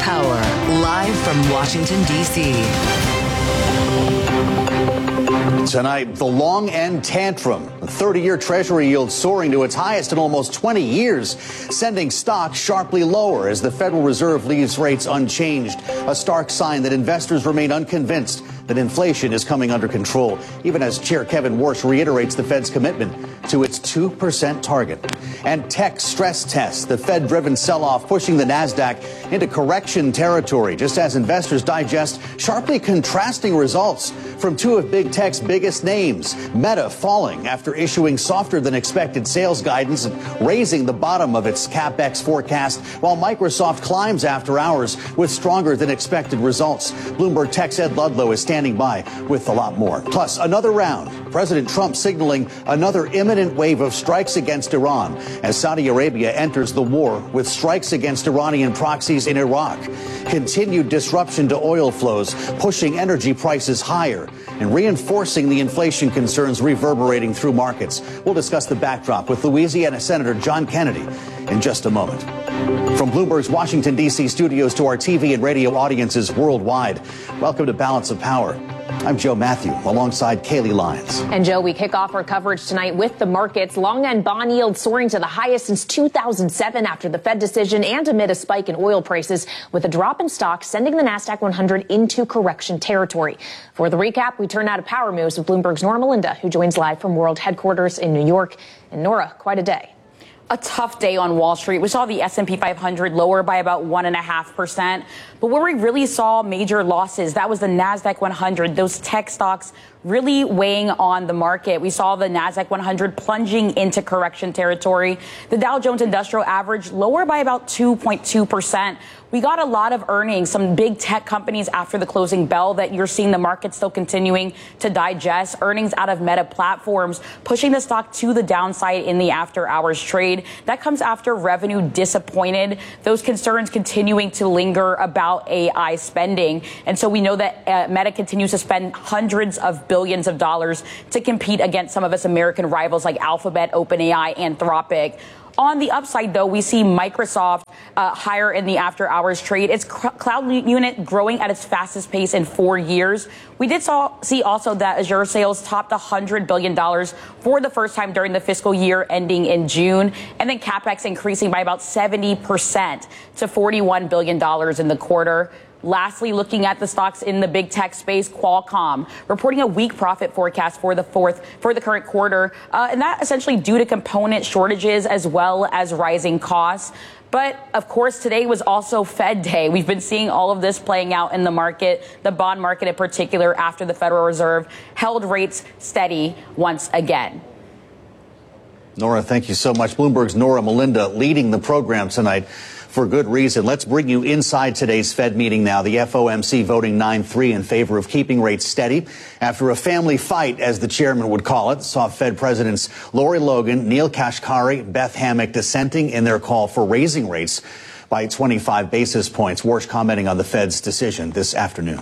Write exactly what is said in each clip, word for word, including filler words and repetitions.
Power, live from Washington, D C Tonight, the long end tantrum. The thirty-year Treasury yield soaring to its highest in almost twenty years, sending stocks sharply lower as the Federal Reserve leaves rates unchanged. A stark sign that investors remain unconvinced that inflation is coming under control, even as Chair Kevin Warsh reiterates the Fed's commitment to its two percent target. And tech stress tests, the Fed-driven sell-off pushing the NASDAQ into correction territory, just as investors digest sharply contrasting results from two of big tech's biggest names. Meta falling after issuing softer than expected sales guidance and raising the bottom of its CapEx forecast, while Microsoft climbs after hours with stronger than expected results. Bloomberg Tech's Ed Ludlow is standing by with a lot more. Plus, another round. President Trump signaling another imminent wave of strikes against Iran as Saudi Arabia enters the war with strikes against Iranian proxies in Iraq. Continued disruption to oil flows, pushing energy prices higher and reinforcing the inflation concerns reverberating through markets. We'll discuss the backdrop with Louisiana Senator John Kennedy in just a moment. From Bloomberg's Washington, D C studios to our T V and radio audiences worldwide, welcome to Balance of Power. I'm Joe Matthew, alongside Kaylee Lyons. And Joe, we kick off our coverage tonight with the markets. Long end bond yield soaring to the highest since two thousand seven after the Fed decision and amid a spike in oil prices, with a drop in stocks sending the NASDAQ one hundred into correction territory. For the recap, we turn now to Power Moves with Bloomberg's Nora Melinda, who joins live from World Headquarters in New York. And Nora, quite a day. A tough day on Wall Street. We saw the S and P five hundred lower by about one and a half percent. But where we really saw major losses, that was the NASDAQ one hundred, those tech stocks really weighing on the market. We saw the NASDAQ one hundred plunging into correction territory. The Dow Jones Industrial Average lower by about two point two percent. We got a lot of earnings, some big tech companies after the closing bell that you're seeing the market still continuing to digest. Earnings out of Meta Platforms pushing the stock to the downside in the after hours trade. That comes after revenue disappointed. Those concerns continuing to linger about A I spending. And so we know that uh, Meta continues to spend hundreds of billions of dollars to compete against some of its American rivals like Alphabet, OpenAI, Anthropic. On the upside, though, we see Microsoft uh, higher in the after-hours trade. Its cr- cloud unit growing at its fastest pace in four years. We did saw, see also that Azure sales topped one hundred billion dollars for the first time during the fiscal year ending in June. And then CapEx increasing by about seventy percent to forty-one billion dollars in the quarter. Lastly, looking at the stocks in the big tech space, Qualcomm reporting a weak profit forecast for the fourth for the current quarter, uh, and that essentially due to component shortages as well as rising costs. But, of course, today was also Fed Day. We've been seeing all of this playing out in the market, the bond market in particular, after the Federal Reserve held rates steady once again. Nora, thank you so much. Bloomberg's Nora Melinda leading the program tonight for good reason. Let's bring you inside today's Fed meeting now. The F O M C voting nine three in favor of keeping rates steady after a family fight, as the chairman would call it, saw Fed Presidents Lori Logan, Neil Kashkari, Beth Hammack dissenting in their call for raising rates by twenty-five basis points. Warsh commenting on the Fed's decision this afternoon.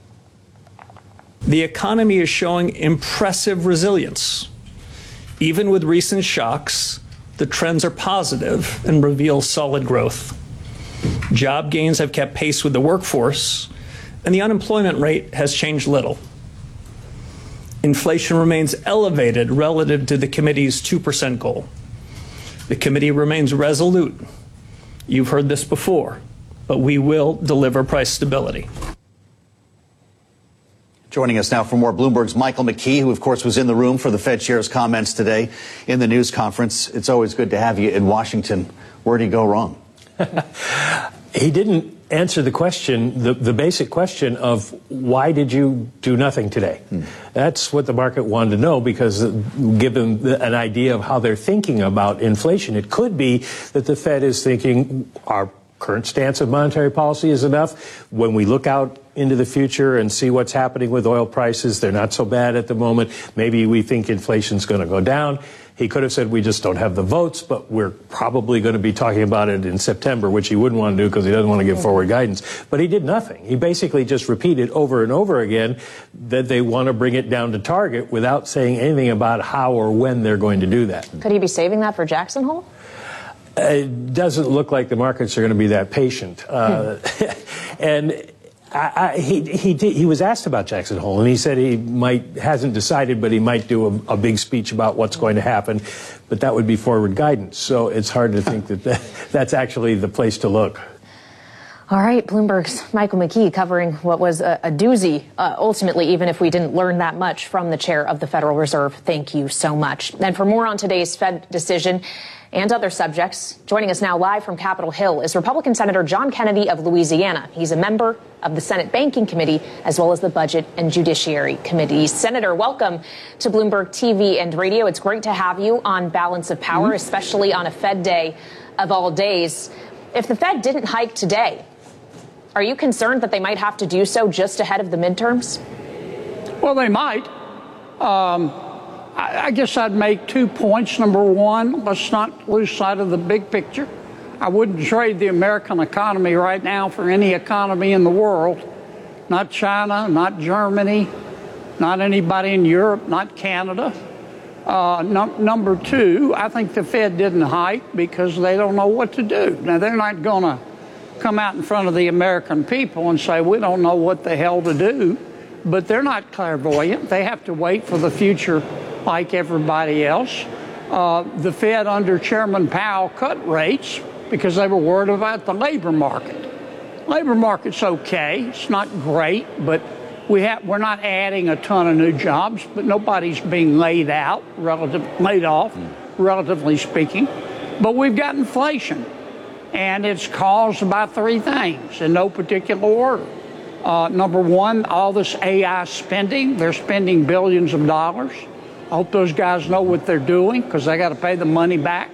The economy is showing impressive resilience. Even with recent shocks, the trends are positive and reveal solid growth. Job gains have kept pace with the workforce, and the unemployment rate has changed little. Inflation remains elevated relative to the committee's two percent goal. The committee remains resolute. You've heard this before, but we will deliver price stability. Joining us now for more, Bloomberg's Michael McKee, who, of course, was in the room for the Fed chair's comments today in the news conference. It's always good to have you in Washington. Where'd he go wrong? He didn't answer the question, the, the basic question of why did you do nothing today? Hmm. That's what the market wanted to know, because given an idea of how they're thinking about inflation, it could be that the Fed is thinking our current stance of monetary policy is enough. When we look out into the future and see what's happening with oil prices, they're not so bad at the moment. Maybe we think inflation's going to go down. He could have said we just don't have the votes, but we're probably going to be talking about it in September, which he wouldn't want to do because he doesn't want to give forward guidance. But he did nothing. He basically just repeated over and over again that they want to bring it down to target without saying anything about how or when they're going to do that. Could he be saving that for Jackson Hole? It doesn't look like the markets are going to be that patient. Uh, and I, I, he, he, he was asked about Jackson Hole, and he said he might hasn't decided, but he might do a, a big speech about what's going to happen. But that would be forward guidance. So it's hard to think that, that that's actually the place to look. All right, Bloomberg's Michael McKee covering what was a, a doozy, uh, ultimately, even if we didn't learn that much from the chair of the Federal Reserve. Thank you so much. And for more on today's Fed decision and other subjects, joining us now live from Capitol Hill is Republican Senator John Kennedy of Louisiana. He's a member of the Senate Banking Committee as well as the Budget and Judiciary Committees. Senator, welcome to Bloomberg T V and radio. It's great to have you on Balance of Power, mm-hmm. especially on a Fed day of all days. If the Fed didn't hike today, are you concerned that they might have to do so just ahead of the midterms? Well, they might. Um, I, I guess I'd make two points. Number one, let's not lose sight of the big picture. I wouldn't trade the American economy right now for any economy in the world. Not China, not Germany, not anybody in Europe, not Canada. Uh, num- number two, I think the Fed didn't hike because they don't know what to do. Now, they're not going to come out in front of the American people and say, we don't know what the hell to do, but they're not clairvoyant. They have to wait for the future like everybody else. Uh, the Fed under Chairman Powell cut rates because they were worried about the labor market. Labor market's okay. It's not great, but we have, we're not adding a ton of new jobs, but nobody's being laid out, relative, laid off, mm. relatively speaking. But we've got inflation. And it's caused by three things in no particular order. Uh, number one, all this A I spending. They're spending billions of dollars. I hope those guys know what they're doing because they got to pay the money back.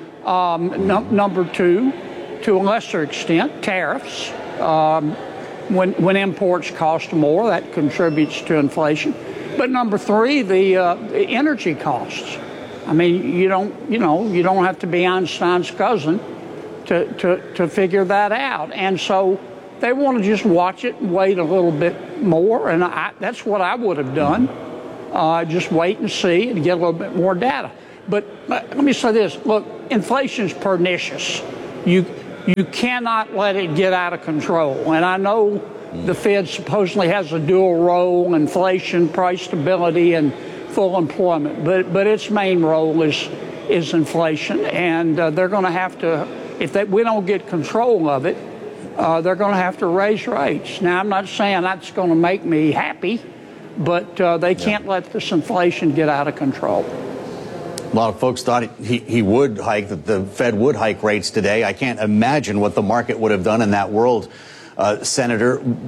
Um, no, number two, to a lesser extent, tariffs. Um, when, when imports cost more, that contributes to inflation. But number three, the, uh, the energy costs. I mean, you don't, you know, you don't have to be Einstein's cousin To, to, to figure that out. And so they want to just watch it and wait a little bit more. And I, that's what I would have done. Uh, just wait and see and get a little bit more data. But let me say this. Look, inflation's pernicious. You, you cannot let it get out of control. And I know the Fed supposedly has a dual role, inflation, price stability, and full employment. But, but its main role is, is inflation. And uh, they're going to have to, if they, we don't get control of it, uh, they're going to have to raise rates. Now, I'm not saying that's going to make me happy, but uh, they can't yeah. let this inflation get out of control. A lot of folks thought he, he would hike, that the Fed would hike rates today. I can't imagine what the market would have done in that world, uh, Senator.